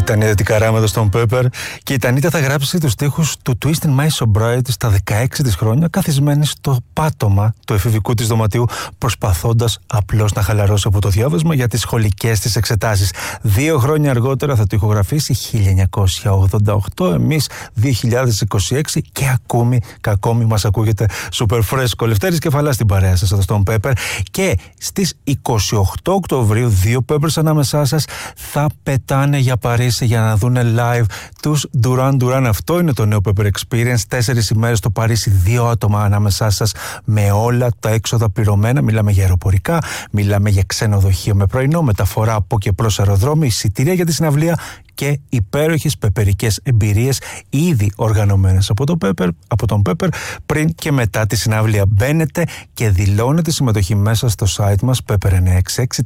Τανίτα Τικαράμεδο στον Pepper. Και η Τανίτα θα γράψει τους στίχους του Twist in My Sobriety στα 16 της χρόνια, καθισμένη στο πάτωμα του εφηβικού της δωματίου, προσπαθώντας απλώς να χαλαρώσει από το διάβασμα για τις σχολικές της εξετάσεις. 2 χρόνια αργότερα θα το ηχογραφήσει, 1988, εμείς 2026, και ακόμη μας ακούγεται super φρέσκο. Λευτέρης Κεφαλάς στην παρέα σας εδώ στον Pepper. Και στις 28 Οκτωβρίου 2 Peppers ανάμεσά σας θα πετάνε για Παρίσι για να δούνε live τους Duran Duran. Αυτό είναι το νέο Pepper Experience. 4 ημέρες στο Παρίσι, 2 άτομα ανάμεσά σας, με όλα τα έξοδα πληρωμένα. Μιλάμε για αεροπορικά, μιλάμε για ξενοδοχείο με πρωινό, μεταφορά από και προς αεροδρόμιο, εισιτήρια για τη συναυλία και υπέροχες πεπερικές εμπειρίες ήδη οργανωμένες από τον Pepper πριν και μετά τη συναυλία. Μπαίνετε και δηλώνετε συμμετοχή μέσα στο site μας pepper966